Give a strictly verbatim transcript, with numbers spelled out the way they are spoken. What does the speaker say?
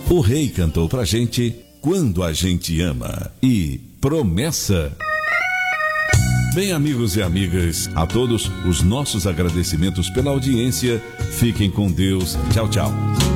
O Rei cantou pra gente Quando a Gente Ama e Promessa. Bem, amigos e amigas, a todos os nossos agradecimentos pela audiência. Fiquem com Deus. Tchau, tchau.